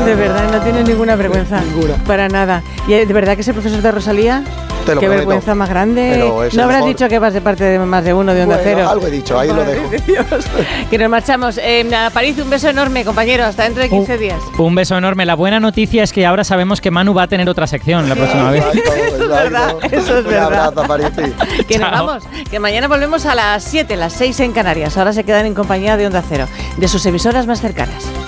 De verdad, no tienes ninguna vergüenza. Ninguna. Para nada. ¿Y de verdad que ese profesor de Rosalía? Te lo Qué prometo. vergüenza más grande. Pero es No el habrás mejor. dicho que vas de parte de más de uno de Onda Bueno, Cero. algo he dicho, ahí lo Madre dejo. de Dios. Que nos marchamos. A París, un beso enorme, compañero. Hasta dentro de 15 días. Un beso enorme. La buena noticia es que ahora sabemos que Manu va a tener otra sección la próxima vez. Exacto, Es verdad, eso es verdad. Un abrazo, Parisi. Que nos Chao. vamos, que mañana volvemos a las 7, las 6 en Canarias. Ahora se quedan en compañía de Onda Cero, de sus emisoras más cercanas.